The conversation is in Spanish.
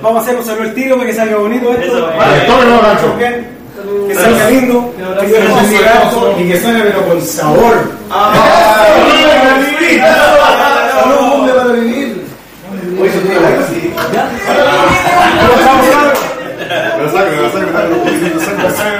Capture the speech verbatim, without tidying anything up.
Vamos a hacer un saludo al tiro para que salga bonito esto. Vale, tómenlo, Nacho. Que salga lindo, que yo no sé gato y que suene pero con sabor. ¡Salud, hombre, para venir! Oye, eso tiene la así. Me lo saco, me lo saco, me lo saco.